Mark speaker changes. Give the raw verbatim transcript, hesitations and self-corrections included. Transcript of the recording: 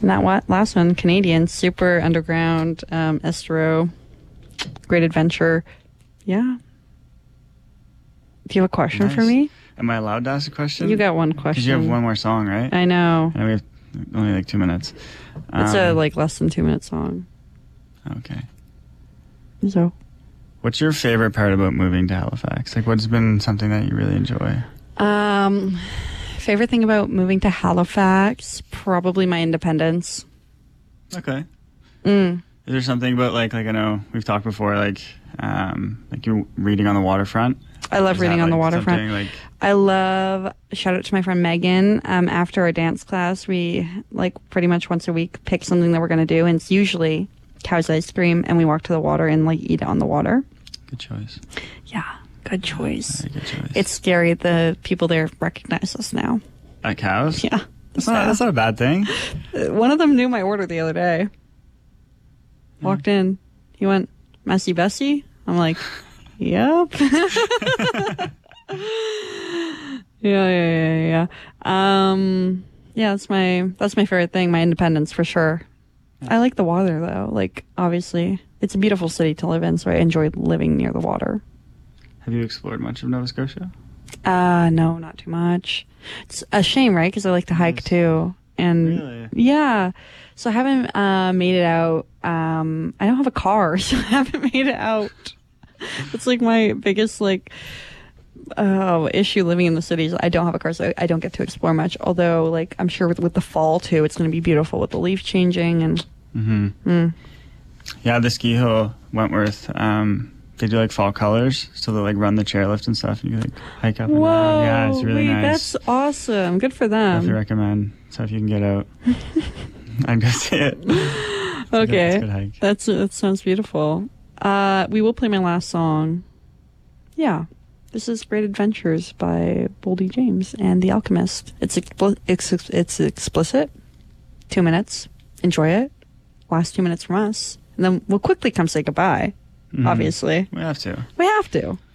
Speaker 1: And that what last one, Canadian, super underground, um, Estero, great adventure. Yeah. Do you have a question
Speaker 2: Nice.
Speaker 1: for me?
Speaker 2: Am I allowed to ask a question?
Speaker 1: You got one question.
Speaker 2: Because you have one more song, right?
Speaker 1: I know.
Speaker 2: And we have only like two minutes.
Speaker 1: It's
Speaker 2: Um,
Speaker 1: a like less than two minute song.
Speaker 2: Okay.
Speaker 1: So,
Speaker 2: what's your favorite part about moving to Halifax? Like, what's been something that you really enjoy?
Speaker 1: um, favorite thing about moving to Halifax, probably my independence.
Speaker 2: Okay.
Speaker 1: Mm.
Speaker 2: Is there something about like like I know we've talked before, like um like you're reading on the waterfront?
Speaker 1: I love
Speaker 2: Is
Speaker 1: reading
Speaker 2: that,
Speaker 1: on the
Speaker 2: like,
Speaker 1: waterfront.
Speaker 2: something, Like,
Speaker 1: I love, shout out to my friend Megan. Um, after our dance class, we like pretty much once a week pick something that we're going to do. And it's usually Cow's ice cream, and we walk to the water and like eat it on the water.
Speaker 2: good choice.
Speaker 1: Yeah, good choice.
Speaker 2: Very good choice.
Speaker 1: It's scary. The people there recognize us now.
Speaker 2: At Cows?
Speaker 1: Yeah.
Speaker 2: That's not, that's not a bad thing.
Speaker 1: One of them knew my order the other day.
Speaker 2: Hmm.
Speaker 1: Walked in. He went, Messy Bessie? I'm like, yep. Yeah, yeah, yeah, yeah. Um, yeah, that's my that's my favorite thing. My independence for sure. I like the water though. Like obviously, it's a beautiful city to live in, so I enjoy living near the water.
Speaker 2: Have you explored much of Nova Scotia?
Speaker 1: Uh no, not too much. It's a shame, right? Because I like to hike
Speaker 2: Yes.
Speaker 1: too, and
Speaker 2: Really?
Speaker 1: yeah. So I haven't uh, made it out. Um, I don't have a car, so I haven't made it out. It's like my biggest like. Uh, issue living in the cities. I don't have a car, so I don't get to explore much. Although, like, I'm sure with, with the fall too, it's going to be beautiful with the leaf changing and.
Speaker 2: Mm-hmm.
Speaker 1: Mm.
Speaker 2: Yeah, the ski hill, Wentworth, um, they do like fall colors, so they like run the chairlift and stuff, and you like hike up and
Speaker 1: Whoa!
Speaker 2: down. Yeah, it's really
Speaker 1: wait,
Speaker 2: nice.
Speaker 1: That's awesome. Good for
Speaker 2: Definitely
Speaker 1: them.
Speaker 2: recommend. So if you can get out, I'd go see it. It's a good-
Speaker 1: Okay,
Speaker 2: it's a good hike.
Speaker 1: that's that sounds beautiful. Uh, we will play my last song. Yeah. This is Great Adventures by Boldy James and The Alchemist. It's, expli- it's, it's explicit. Two minutes. Enjoy it. Last two minutes from us. And then we'll quickly come say goodbye.
Speaker 2: Mhm.
Speaker 1: Obviously.
Speaker 2: We have to.
Speaker 1: We have to.